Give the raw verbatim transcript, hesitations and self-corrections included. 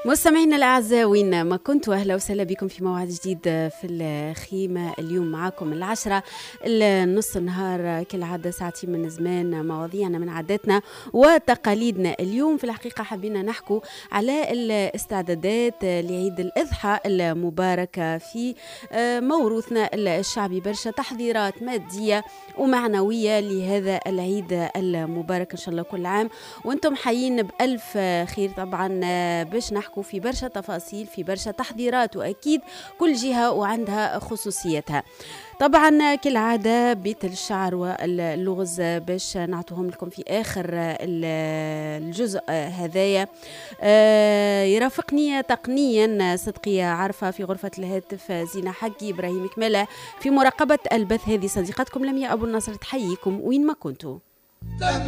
مستمعينا الأعزاء وين ما كنتوا، أهلا وسهلا بكم في موعد جديد في الخيمة. اليوم معكم العشرة النص النهار كالعادة، ساعتين من زمان، مواضيعنا من عاداتنا وتقاليدنا. اليوم في الحقيقة حبينا نحكوا على الاستعدادات لعيد الأضحى المباركة في موروثنا الشعبي. برشا تحضيرات مادية ومعنوية لهذا العيد المبارك، إن شاء الله كل عام وانتم حيين بألف خير. طبعا باش نحكوا في برشا تفاصيل، في برشا تحضيرات، وأكيد كل جهة وعندها خصوصيتها. طبعا كالعادة بيت الشعر واللغز باش نعطوهم لكم في آخر الجزء هذايا. يرافقني تقنيا صدقية عارفة، في غرفة الهاتف زينة حقي، إبراهيم كمالة في مراقبة البث. هذه صديقتكم لميا أبو النصر، تحييكم وين ما كنتوا.